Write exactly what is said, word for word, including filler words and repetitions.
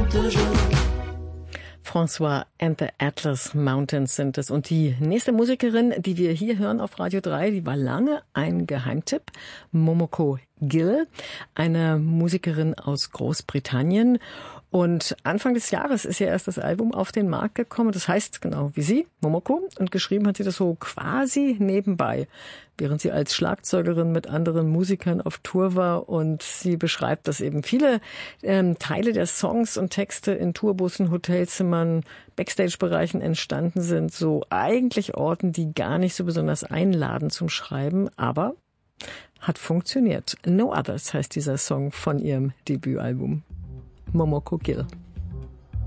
François and the Atlas Mountains sind es. Und die nächste Musikerin, die wir hier hören auf Radio drei, die war lange ein Geheimtipp. Momoko Gill, eine Musikerin aus Großbritannien. Und Anfang des Jahres ist ja erst das Album auf den Markt gekommen. Das heißt genau wie sie, Momoko. Und geschrieben hat sie das so quasi nebenbei, während sie als Schlagzeugerin mit anderen Musikern auf Tour war. Und sie beschreibt, dass eben viele ähm, Teile der Songs und Texte in Tourbussen, Hotelzimmern, Backstage-Bereichen entstanden sind. So eigentlich Orten, die gar nicht so besonders einladen zum Schreiben. Aber hat funktioniert. No Others heißt dieser Song von ihrem Debütalbum. Momoko Gill.